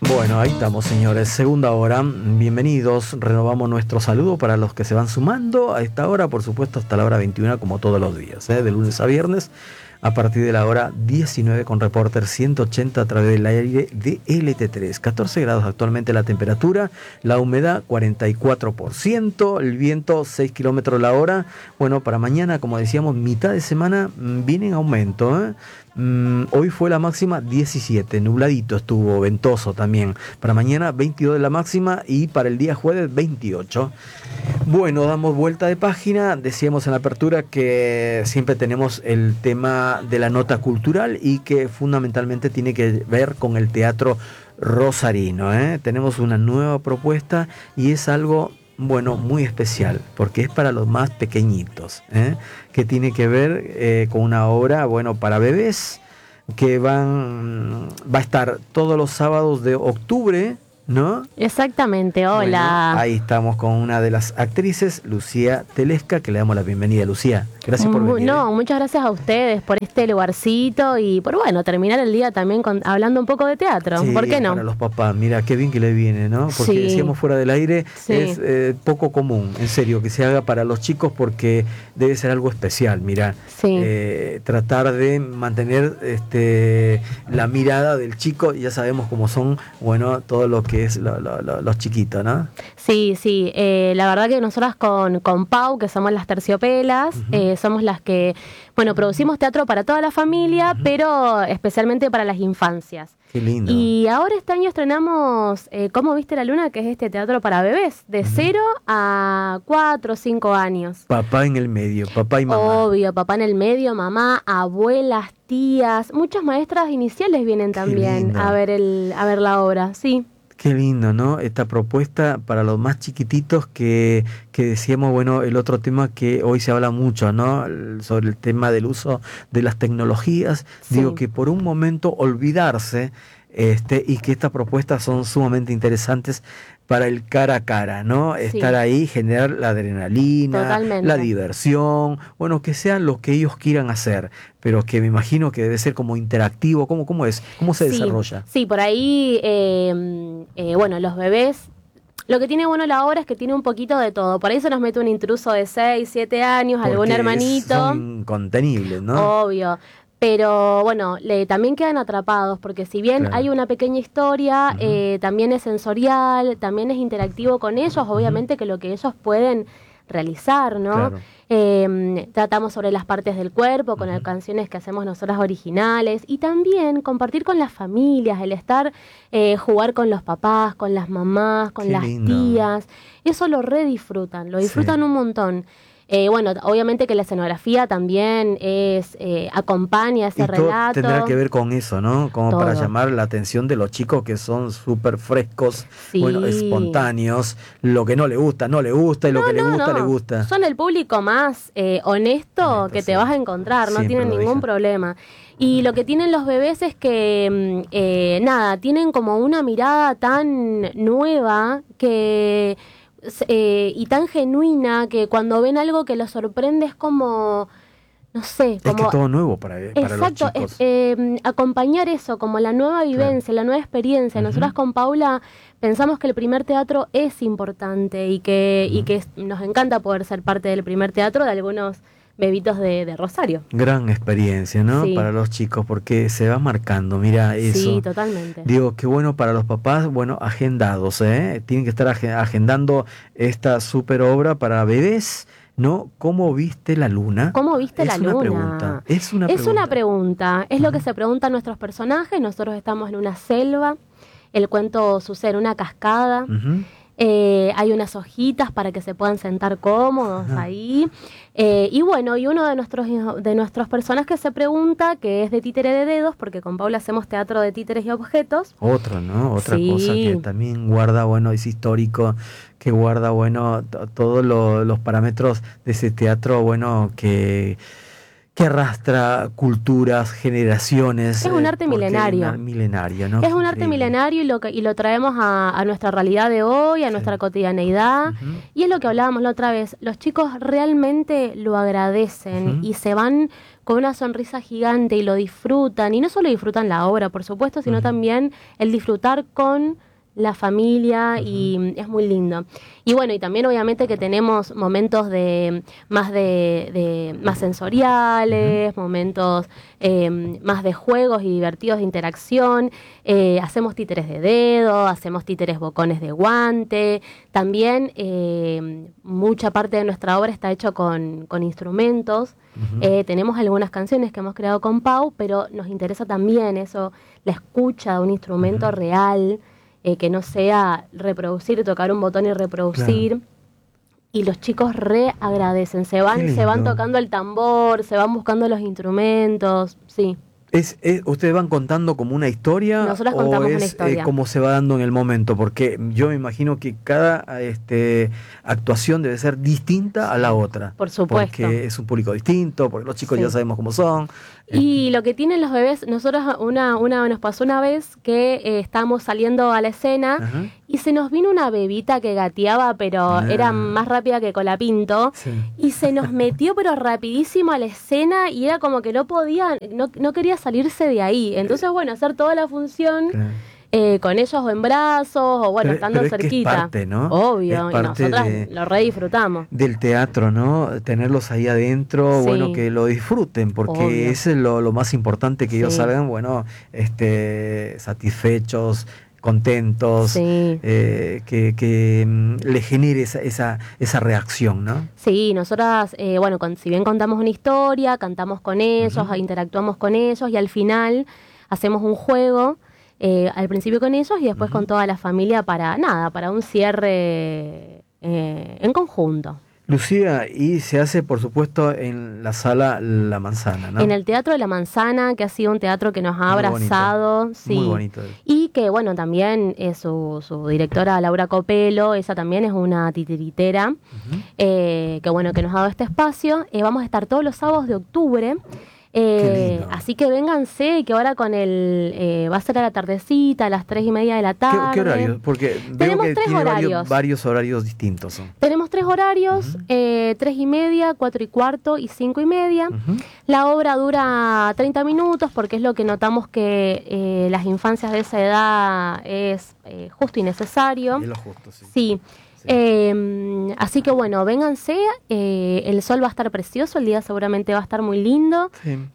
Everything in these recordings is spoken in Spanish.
Bueno, ahí estamos, señores. Segunda hora. Bienvenidos. Renovamos nuestro saludo para los que se van sumando a esta hora, por supuesto, hasta la hora 21, como todos los días, de lunes a viernes, a partir de la hora 19 con Reporter 180 a través del aire de LT3. 14 grados actualmente la temperatura, la humedad 44%, el viento 6 kilómetros la hora. Bueno, para mañana, como decíamos, mitad de semana viene en aumento, Hoy fue la máxima 17, nubladito estuvo, ventoso también. Para mañana 22 de la máxima y para el día jueves 28. Bueno, damos vuelta de página. Decíamos en la apertura que siempre tenemos el tema de la nota cultural y que fundamentalmente tiene que ver con el teatro rosarino. Tenemos una nueva propuesta y es algo, bueno, muy especial, porque es para los más pequeñitos, que tiene que ver con una obra, bueno, para bebés, que va a estar todos los sábados de octubre, ¿no? Exactamente, hola. Bueno, ahí estamos con una de las actrices, Lucía Telesca, que le damos la bienvenida. Lucía, gracias por venir. No, muchas gracias a ustedes por este lugarcito y por, bueno, terminar el día también hablando un poco de teatro. Sí, ¿por qué no? Para los papás, mira, qué bien que le viene, ¿no? Porque sí. Decíamos fuera del aire, sí. Es poco común, en serio, que se haga para los chicos porque debe ser algo especial, mira. Sí. Tratar de mantener la mirada del chico, ya sabemos cómo son, bueno, todo lo que es los chiquitos, ¿no? Sí, sí, la verdad que nosotras con Pau, que somos las terciopelas, somos las que, bueno, producimos teatro para toda la familia, pero especialmente para las infancias. Qué lindo. Y ahora este año estrenamos ¿Cómo viste la luna?, que es este teatro para bebés, de 0 a 4 o 5 años. Papá en el medio, papá y mamá. Obvio, papá en el medio, mamá, abuelas, tías, muchas maestras iniciales vienen también a ver la obra, sí. Qué lindo, ¿no? Esta propuesta para los más chiquititos que decíamos, bueno, el otro tema que hoy se habla mucho, ¿no? Sobre el tema del uso de las tecnologías. Sí. Digo que por un momento olvidarse y que estas propuestas son sumamente interesantes para el cara a cara, ¿no? Sí. Estar ahí, generar la adrenalina, totalmente, la diversión, bueno, que sean lo que ellos quieran hacer, pero que me imagino que debe ser como interactivo. ¿Cómo es? ¿Cómo se desarrolla? Sí, por ahí, bueno, los bebés, lo que tiene bueno la obra es que tiene un poquito de todo. Por ahí se nos mete un intruso de 6, 7 años, porque algún hermanito. Son incontenibles, ¿no? Obvio. Pero bueno, también quedan atrapados, porque si bien claro, hay una pequeña historia, también es sensorial, también es interactivo con ellos, obviamente que lo que ellos pueden realizar, ¿no? Claro. Tratamos sobre las partes del cuerpo, con las canciones que hacemos nosotras originales, y también compartir con las familias, el estar, jugar con los papás, con las mamás, con las tías, eso lo disfrutan un montón. Bueno, obviamente que la escenografía también acompaña ese relato. Tendrá que ver con eso, ¿no? Como todo, para llamar la atención de los chicos que son súper frescos, sí, bueno, espontáneos. Lo que no le gusta, y lo que le gusta, le gusta. Son el público más honesto que te vas a encontrar, no tienen ningún problema. Y lo que tienen los bebés es que, tienen como una mirada tan nueva que... y tan genuina que cuando ven algo que los sorprende es como, no sé, como... Es que es todo nuevo para los chicos. Acompañar eso, como la nueva vivencia, claro, la nueva experiencia. Nosotras con Paula pensamos que el primer teatro es importante y que nos encanta poder ser parte del primer teatro de algunos bebitos de Rosario. Gran experiencia, ¿no? Sí. Para los chicos, porque se va marcando, mira eso. Sí, totalmente. Digo, qué bueno para los papás, bueno, agendados, tienen que estar agendando esta super obra para bebés, ¿no? ¿Cómo viste la luna? ¿Cómo viste la luna? Pregunta. Es una pregunta. Es lo que se preguntan nuestros personajes. Nosotros estamos en una selva, el cuento sucede en una cascada. Hay unas hojitas para que se puedan sentar cómodos ahí. Y bueno, y uno de nuestros personajes se pregunta, que es de Títere de Dedos, porque con Paula hacemos teatro de títeres y objetos. Otra cosa que también guarda, bueno, es histórico, que guarda, bueno, todos los parámetros de ese teatro, bueno, que que arrastra culturas, generaciones. Es un arte milenario. Milenario, ¿no? Es un arte milenario y lo traemos a nuestra realidad de hoy, a nuestra cotidianeidad. Y es lo que hablábamos la otra vez. Los chicos realmente lo agradecen y se van con una sonrisa gigante y lo disfrutan. Y no solo disfrutan la obra, por supuesto, sino también el disfrutar con la familia y es muy lindo. Y bueno, y también obviamente que tenemos momentos más sensoriales, momentos más de juegos y divertidos de interacción. Hacemos títeres de dedo, hacemos títeres bocones de guante. También mucha parte de nuestra obra está hecho con instrumentos. Tenemos algunas canciones que hemos creado con Pau, pero nos interesa también eso, la escucha de un instrumento real, que no sea reproducir, tocar un botón y reproducir. Claro. Y los chicos agradecen, se van tocando el tambor, se van buscando los instrumentos, sí. ¿Ustedes van contando como una historia? Nosotros contamos una historia. ¿Cómo se va dando en el momento? Porque yo me imagino que cada actuación debe ser distinta a la otra. Por supuesto. Porque es un público distinto, porque los chicos ya sabemos cómo son. Y lo que tienen los bebés, nosotros nos pasó una vez que estábamos saliendo a la escena y se nos vino una bebita que gateaba, pero era más rápida que Colapinto, y se nos metió pero rapidísimo a la escena y era como que no podía, no quería salirse de ahí. Entonces, bueno, hacer toda la función con ellos o en brazos o bueno, estando cerquita. Es parte, ¿no? Obvio, y nosotras lo re disfrutamos. Del teatro, ¿no? Tenerlos ahí adentro, bueno, que lo disfruten, porque eso es lo más importante, que ellos salgan, bueno, satisfechos, contentos, que le genere esa reacción, ¿no? Sí, nosotras, bueno, si bien contamos una historia, cantamos con ellos, interactuamos con ellos y al final hacemos un juego al principio con ellos y después con toda la familia para un cierre en conjunto. Lucía, y se hace, por supuesto, en la sala La Manzana, ¿no? En el Teatro de la Manzana, que ha sido un teatro que nos ha abrazado. Bonito. Sí. Muy bonito. Y que, bueno, también su directora, Laura Copelo, esa también es una titiritera, que, bueno, que nos ha dado este espacio. Vamos a estar todos los sábados de octubre. Así que vénganse, que ahora con va a ser a la tardecita, a las 3:30 de la tarde. ¿Qué horarios? Porque tenemos veo que tres horarios. Varios horarios distintos. Tenemos 3 horarios, 3:30, 4:15 y 5:30. La obra dura 30 minutos porque es lo que notamos que las infancias de esa edad es justo y necesario. Es lo justo, sí. Sí. Así que bueno, vénganse, el sol va a estar precioso, el día seguramente va a estar muy lindo,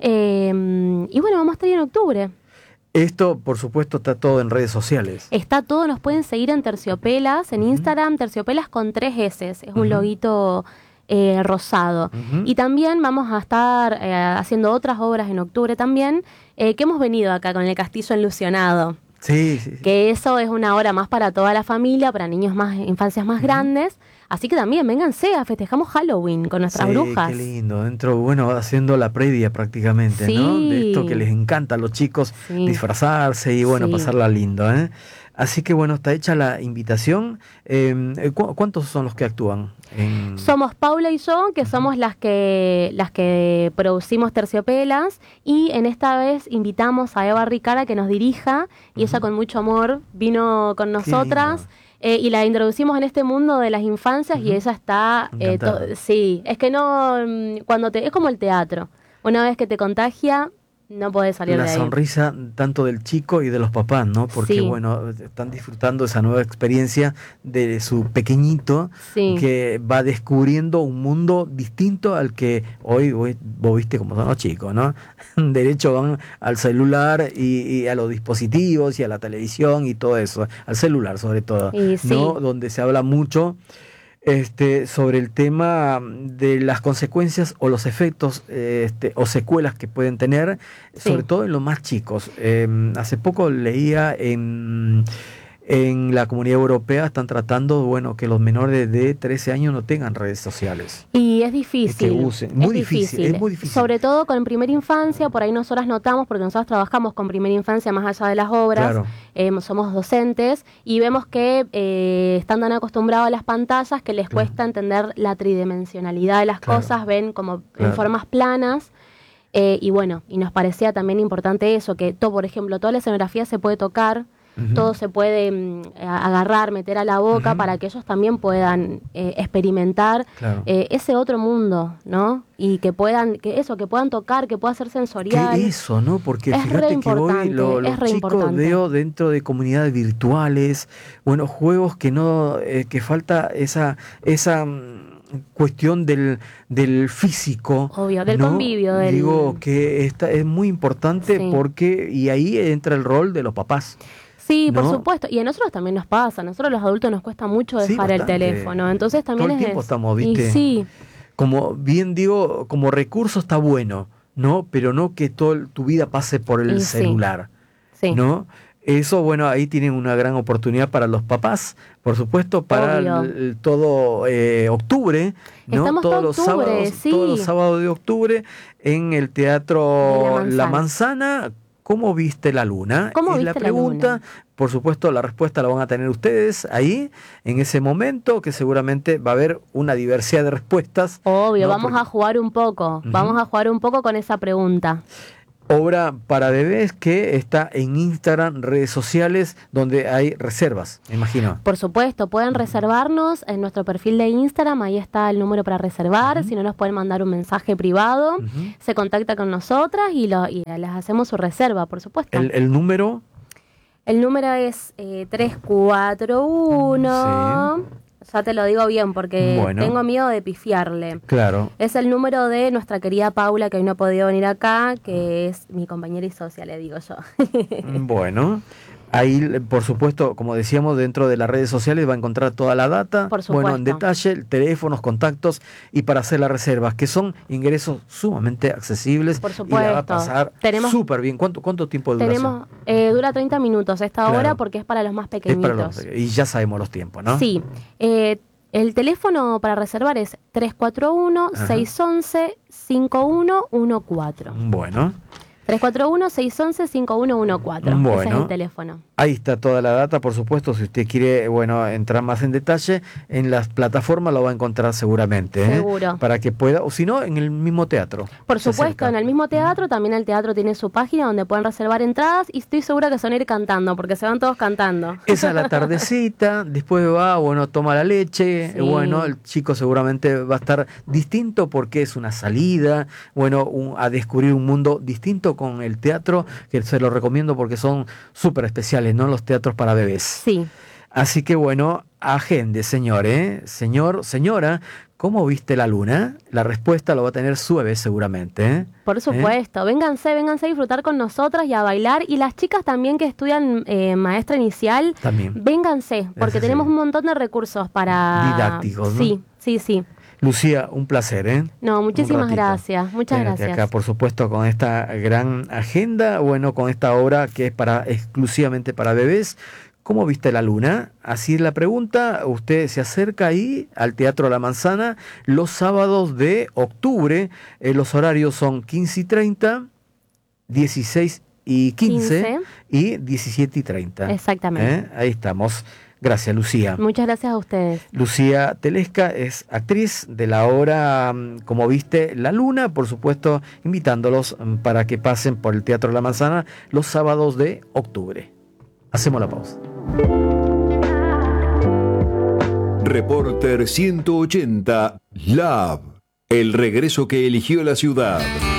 y bueno, vamos a estar en octubre. Esto, por supuesto, está todo en redes sociales. Está todo, nos pueden seguir en Terciopelas, en Instagram, Terciopelas con 3 S, es un loguito rosado. Y también vamos a estar haciendo otras obras en octubre también, que hemos venido acá con el Castillo Enlucionado. Sí. Que eso es una hora más para toda la familia, para niños infancias más grandes. Así que también vénganse, festejamos Halloween con nuestras brujas. Qué lindo, bueno, haciendo la previa prácticamente, ¿no? De esto que les encanta a los chicos, disfrazarse y bueno, pasarla lindo, ¿eh? Así que bueno, está hecha la invitación. ¿Cuántos son los que actúan? Somos Paula y yo, que somos las que producimos Terciopelas, y en esta vez invitamos a Eva Ricara que nos dirija, y ella con mucho amor vino con nosotras. Y la introducimos en este mundo de las infancias y ella está... sí, es que no... es como el teatro. Una vez que te contagia, no podés salir de ahí. La sonrisa tanto del chico y de los papás, ¿no? Porque, bueno, están disfrutando esa nueva experiencia de su pequeñito que va descubriendo un mundo distinto al que hoy vos viste cómo son los chicos, ¿no? Derecho van al celular y a los dispositivos y a la televisión y todo eso. Al celular, sobre todo, ¿no? Donde se habla mucho sobre el tema de las consecuencias o los efectos o secuelas que pueden tener, sobre todo en los más chicos. Hace poco leía en la Comunidad Europea están tratando, bueno, que los menores de 13 años no tengan redes sociales. Y es difícil. Que usen. Es muy difícil. Sobre todo con primera infancia, por ahí nosotras notamos, porque nosotros trabajamos con primera infancia más allá de las obras, somos docentes, y vemos que están tan acostumbrados a las pantallas que les cuesta entender la tridimensionalidad de las cosas, ven como en formas planas. Y bueno, y nos parecía también importante eso, que todo, por ejemplo, toda la escenografía se puede tocar, todo se puede agarrar, meter a la boca para que ellos también puedan experimentar ese otro mundo, ¿no? Y que puedan tocar, que pueda ser sensorial. ¿Qué eso, no? Porque fíjate que hoy los chicos veo dentro de comunidades virtuales, bueno, juegos que no, que falta esa cuestión del físico. Obvio, del ¿no? convivio. Digo que es muy importante porque, y ahí entra el rol de los papás. Sí, ¿no? Por supuesto. Y a nosotros también nos pasa. A nosotros los adultos nos cuesta mucho dejar el teléfono. Entonces también todo el tiempo estamos, ¿viste? Como bien digo, como recurso está bueno, ¿no? Pero no que toda tu vida pase por el celular, ¿no? Eso, bueno, ahí tienen una gran oportunidad para los papás, por supuesto, para todo octubre, ¿no? Estamos todos los sábados de octubre en el Teatro La Manzana. ¿Cómo viste la luna? Es la pregunta. Por supuesto, la respuesta la van a tener ustedes ahí, en ese momento, que seguramente va a haber una diversidad de respuestas. Obvio, ¿no? Vamos a jugar un poco. Vamos a jugar un poco con esa pregunta. Obra para bebés que está en Instagram, redes sociales, donde hay reservas, me imagino. Por supuesto, pueden reservarnos en nuestro perfil de Instagram, ahí está el número para reservar, si no nos pueden mandar un mensaje privado, se contacta con nosotras y les hacemos su reserva, por supuesto. ¿El número? El número es 341... Ya te lo digo bien porque tengo miedo de pifiarle. Claro. Es el número de nuestra querida Paula, que hoy no ha podido venir acá, que es mi compañera y socia, le digo yo. Bueno, ahí, por supuesto, como decíamos, dentro de las redes sociales va a encontrar toda la data. Por supuesto. Bueno, en detalle, teléfonos, contactos y para hacer las reservas, que son ingresos sumamente accesibles. Por supuesto. Y la va a pasar súper bien. ¿Cuánto tiempo de duración? Dura 30 minutos esta hora porque es para los más pequeñitos. Y ya sabemos los tiempos, ¿no? Sí. El teléfono para reservar es 341-611-5114. Bueno. 341-611-5114. Bueno, ese es el teléfono. Ahí está toda la data, por supuesto. Si usted quiere, entrar más en detalle, en las plataformas lo va a encontrar seguramente. Seguro. Para que pueda, o si no, en el mismo teatro. Por supuesto, en el mismo teatro. También el teatro tiene su página donde pueden reservar entradas y estoy segura que se van a ir cantando, porque se van todos cantando. Esa es la tardecita, después va, toma la leche. Sí. El chico seguramente va a estar distinto porque es una salida, a descubrir un mundo distinto con el teatro, que se lo recomiendo porque son súper especiales, ¿no? Los teatros para bebés. Sí. Así que agende, señor, señora, ¿cómo viste la luna? La respuesta lo va a tener su bebé seguramente. Por supuesto, vénganse a disfrutar con nosotras y a bailar. Y las chicas también que estudian maestra inicial, también. Vénganse, porque tenemos un montón de recursos para... didácticos, ¿no? Sí. Lucía, un placer, No, muchísimas gracias. Muchas gracias. Acá, por supuesto, con esta gran agenda, con esta obra que es exclusivamente para bebés. ¿Cómo viste la luna? Así es la pregunta. Usted se acerca ahí al Teatro La Manzana los sábados de octubre. Los horarios son 15:30, 16:15 y 17:30. Exactamente. Ahí estamos. Gracias, Lucía. Muchas gracias a ustedes. Lucía Telesca es actriz de la obra Como viste la luna, por supuesto, invitándolos para que pasen por el Teatro La Manzana los sábados de octubre. Hacemos la pausa. Reporter 180 Lab. El regreso que eligió la ciudad.